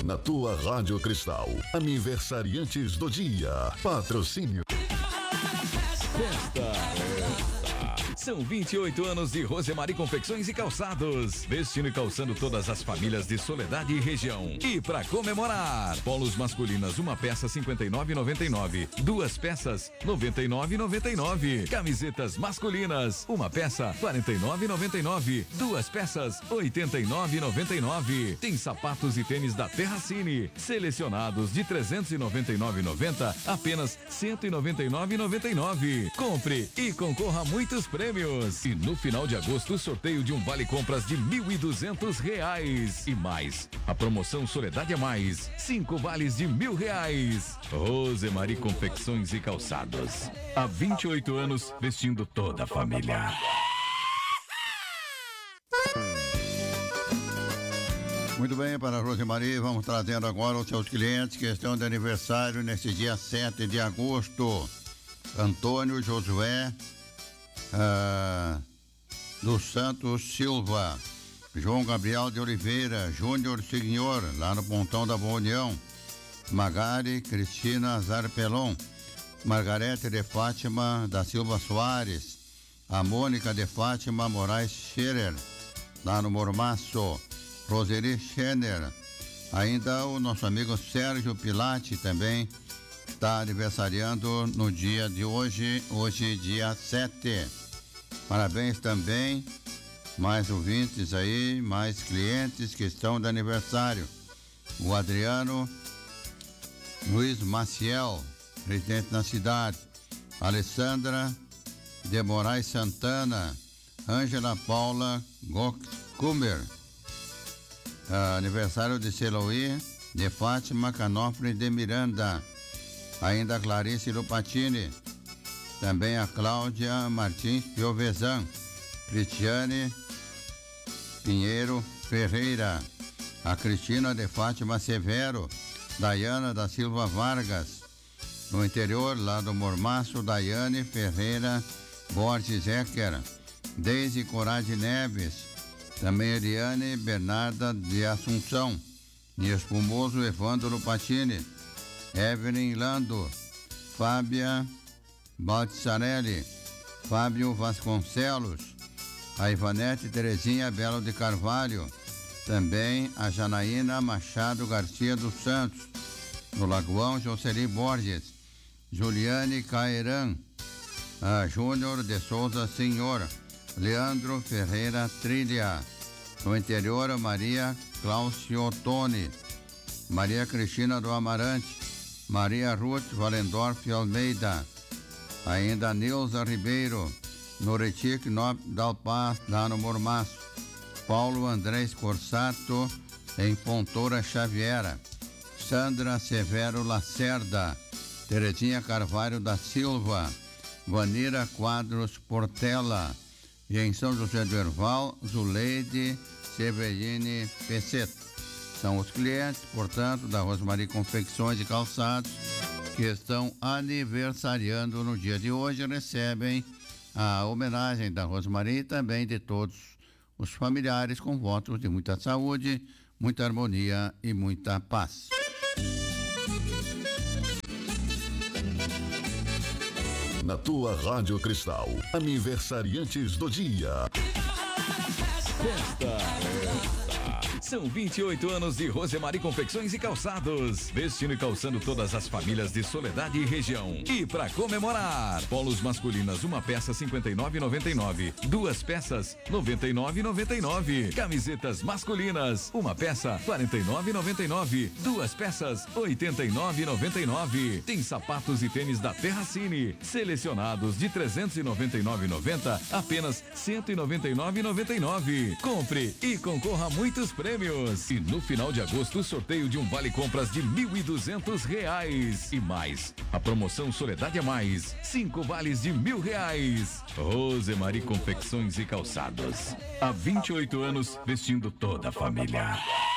Na tua Rádio Cristal, aniversariantes do dia. Patrocínio. São 28 anos de Rosemary Confecções e Calçados, vestindo e calçando todas as famílias de Soledade e região. E para comemorar, polos masculinas, uma peça 59,99, duas peças 99,99. Camisetas masculinas, uma peça 49,99, duas peças 89,99. Tem sapatos e tênis da Terracine, selecionados de 399,90, apenas 199,99. Compre e concorra a muitos prêmios. E no final de agosto, sorteio de um vale compras de R$1.200 e mais. A promoção Soledade é Mais, 5 vales de R$1.000. Rosemary Confecções e Calçados. Há 28 anos, vestindo toda a família. Muito bem, para a Rosemary, vamos trazendo agora os seus clientes que estão de aniversário nesse dia 7 de agosto. Antônio Josué dos Santos Silva, João Gabriel de Oliveira, Júnior Signor, lá no Pontão da Boa União, Magari Cristina Zarpelon, Margarete de Fátima da Silva Soares, a Mônica de Fátima Moraes Scherer, lá no Mormaço, Roseli Schener, ainda o nosso amigo Sérgio Pilate também está aniversariando no dia de hoje, dia 7. Parabéns também, mais ouvintes aí, mais clientes que estão de aniversário. O Adriano Luiz Maciel, residente na cidade. Alessandra de Moraes Santana, Ângela Paula Gokkumer, aniversário de Celoí de Fátima Canofre de Miranda. Ainda a Clarice Lupatini, também a Cláudia Martins Piovesan, Cristiane Pinheiro Ferreira, a Cristina de Fátima Severo, Daiana da Silva Vargas, no interior lá do Mormaço, Daiane Ferreira Borges Ecker, Deise Corade Neves, também Eliane Bernarda de Assunção, e Espumoso Evandro Lupatini, Evelyn Lando, Fábia Baltzarelli, Fábio Vasconcelos, a Ivanete Terezinha Belo de Carvalho, também a Janaína Machado Garcia dos Santos, no Lagoão Jocely Borges, Juliane Caeran, a Júnior de Souza Senhor, Leandro Ferreira Trilha, no interior a Maria Cláudio Ottoni, Maria Cristina do Amarante, Maria Ruth Valendorf Almeida, ainda Neuza Ribeiro, no Retique Dalpaz, lá no Mormaço, Paulo Andrés Corsato, em Fontoura Xaviera, Sandra Severo Lacerda, Terezinha Carvalho da Silva, Vanira Quadros Portela, e em São José do Herval, Zuleide Severini Pesseto. São os clientes, portanto, da Rosemary Confecções e Calçados, que estão aniversariando no dia de hoje, recebem a homenagem da Rosemary e também de todos os familiares, com votos de muita saúde, muita harmonia e muita paz. Na tua Rádio Cristal, aniversariantes do dia. São 28 anos de Rosemary Confecções e Calçados, vestindo e calçando todas as famílias de Soledade e região. E para comemorar, polos masculinas, uma peça 59,99, duas peças 99,99. Camisetas masculinas, uma peça 49,99, duas peças 89,99. Tem sapatos e tênis da Terracine, selecionados de 399,90, apenas 199,99. Compre e concorra a muitos prêmios. E no final de agosto, sorteio de um vale compras de R$1.200 e mais. A promoção Soledade é Mais, 5 vales de R$1.000. Rosemary Confecções e Calçados. Há 28 anos, vestindo toda a família.